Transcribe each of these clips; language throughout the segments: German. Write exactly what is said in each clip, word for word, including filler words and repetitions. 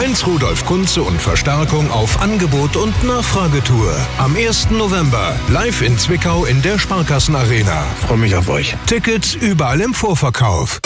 Heinz Rudolf Kunze und Verstärkung auf Angebot und Nachfragetour. Am ersten November live in Zwickau in der Sparkassenarena. Freue mich auf euch. Tickets überall im Vorverkauf.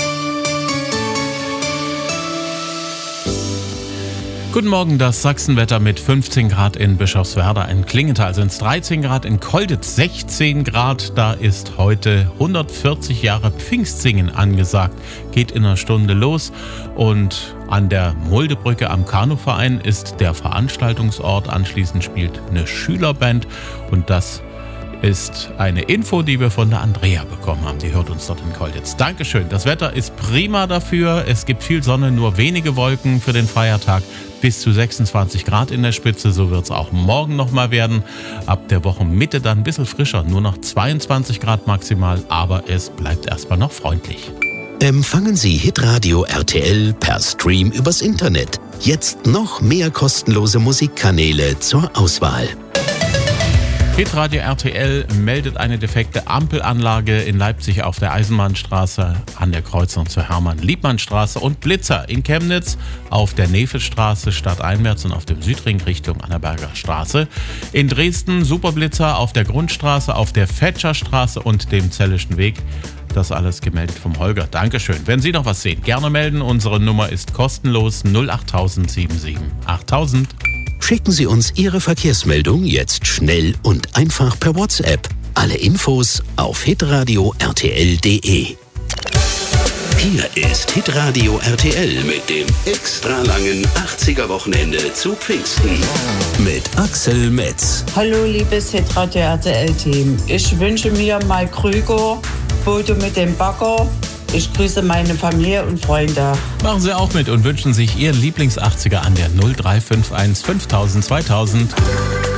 Guten Morgen, das Sachsenwetter mit fünfzehn Grad in Bischofswerda. In Klingenthal sind es dreizehn Grad, in Kolditz sechzehn Grad. Da ist heute hundertvierzig Jahre Pfingstsingen angesagt. Geht in einer Stunde los und an der Muldebrücke am Kanuverein ist der Veranstaltungsort. Anschließend spielt eine Schülerband und das ist eine Info, die wir von der Andrea bekommen haben. Die hört uns dort in Kolditz. Dankeschön. Das Wetter ist prima dafür. Es gibt viel Sonne, nur wenige Wolken für den Feiertag. Bis zu sechsundzwanzig Grad in der Spitze. So wird es auch morgen nochmal werden. Ab der Wochenmitte dann ein bisschen frischer. Nur noch zweiundzwanzig Grad maximal. Aber es bleibt erstmal noch freundlich. Empfangen Sie Hitradio R T L per Stream übers Internet. Jetzt noch mehr kostenlose Musikkanäle zur Auswahl. Hitradio R T L meldet eine defekte Ampelanlage in Leipzig auf der Eisenbahnstraße an der Kreuzung zur Hermann-Liebmann-Straße und Blitzer in Chemnitz auf der Nefelstraße stadteinwärts und auf dem Südring Richtung Annaberger Straße. In Dresden Superblitzer auf der Grundstraße, auf der Fetscherstraße und dem Zellischen Weg. Das alles gemeldet vom Holger. Dankeschön. Wenn Sie noch was sehen, gerne melden. Unsere Nummer ist kostenlos null acht null null sieben sieben achttausend. Schicken Sie uns Ihre Verkehrsmeldung jetzt schnell und einfach per WhatsApp. Alle Infos auf hitradio r t l punkt d e. Hier ist Hitradio R T L mit dem extra langen achtziger-Wochenende zu Pfingsten mit Axel Metz. Hallo liebes Hitradio R T L-Team. Ich wünsche mir mal Krüger, Foto mit dem Bagger. Ich grüße meine Familie und Freunde. Machen Sie auch mit und wünschen sich Ihren Lieblings-achtziger an der null drei fünf eins fünftausend zweitausend.